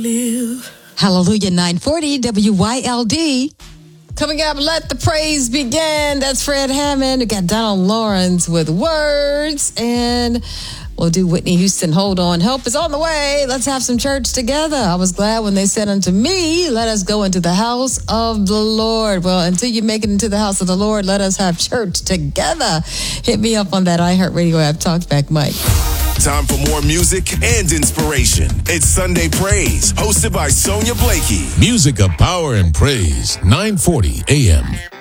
Hallelujah, 940 WYLD. Coming up, let the praise begin. That's Fred Hammond. We got Donald Lawrence with words. And we'll do Whitney Houston, Hold On. Help is on the way. Let's have some church together. I was glad when they said unto me, let us go into the house of the Lord. Well, until you make it into the house of the Lord, let us have church together. Hit me up on that iHeartRadio app. Talk back, Mike. Time for more music and inspiration. It's Sunday Praise, hosted by Sonia Blakey. Music of power and praise, 940 AM.